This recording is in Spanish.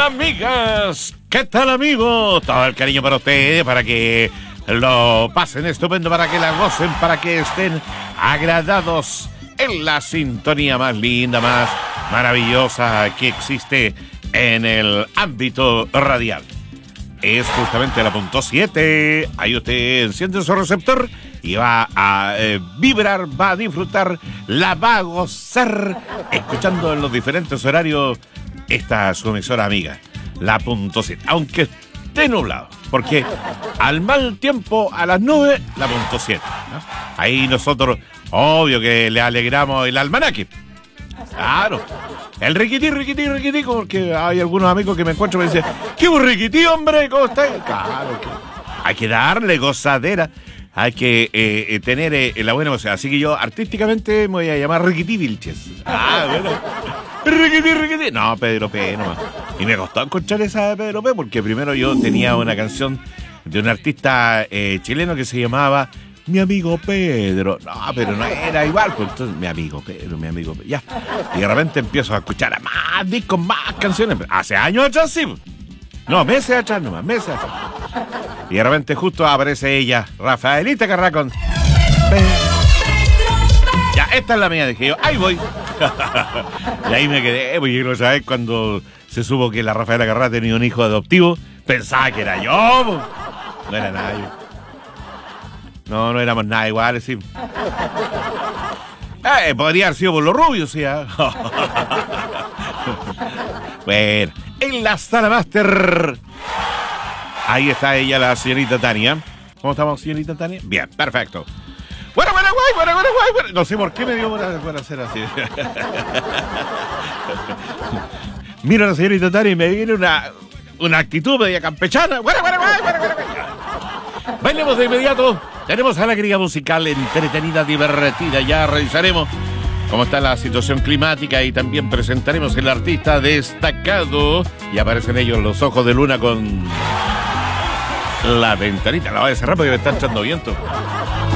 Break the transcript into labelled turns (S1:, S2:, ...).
S1: amigas? ¿Qué tal, amigos? Todo el cariño para ustedes, para que lo pasen estupendo, para que la gocen, para que estén agradados en la sintonía más linda, más maravillosa que existe en el ámbito radial. Es justamente la punto 7. Ahí usted enciende su receptor y va a vibrar, va a disfrutar, la va a gozar, escuchando en los diferentes horarios esta su emisora amiga, la punto 7. Aunque esté nublado, porque al mal tiempo, a las nubes, la punto 7, ¿no? Ahí nosotros, obvio que le alegramos el almanaque. Claro. El riquití, porque hay algunos amigos que me encuentro y me dicen, ¿qué un riquití, hombre? ¿Cómo está? Claro, que hay que darle gozadera, hay que tener la buena emoción. Así que yo artísticamente me voy a llamar Riquití Vilches. Bueno. Riquití. No, Pedro P. nomás. Y me costó encontrar esa de Pedro P. porque primero yo tenía una canción de un artista chileno que se llamaba Mi Amigo Pedro. No, pero no era igual, pues entonces, mi amigo Pedro, ya. Y de repente empiezo a escuchar a más discos, más canciones. Hace años atrás, sí. No, meses atrás nomás, Y de repente justo aparece ella, Rafaelita Carrá con... Ya, esta es la mía, dije yo, ahí voy. Y ahí me quedé, porque no sabes, cuando se supo que la Rafaela Carrá tenía un hijo adoptivo, pensaba que era yo, pues. No era nada yo. No éramos nada iguales, sí. Podría haber sido por los rubios, sí. Bueno, en la sala máster. Ahí está ella, la señorita Tania. ¿Cómo estamos, señorita Tania? Bien, perfecto. Bueno. No sé por qué me dio por hacer así. Mira a la señorita Tania y me viene una actitud media campechana. Bueno. Bailemos de inmediato. Tenemos alegría musical entretenida, divertida. Ya revisaremos cómo está la situación climática y también presentaremos el artista destacado. Y aparecen ellos los ojos de luna con la ventanita. La voy a cerrar porque me está echando viento.